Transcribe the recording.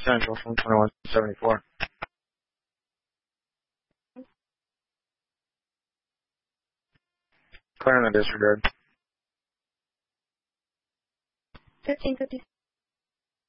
Central from 2174. Clear in the disregard. 1556.